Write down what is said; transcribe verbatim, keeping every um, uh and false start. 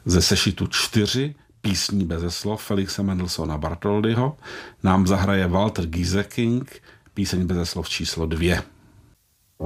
ze sešitu čtyři písní beze slov Felixe Mendelssohna Bartholdyho nám zahraje Walter Gieseking, píseň beze slov číslo dvě.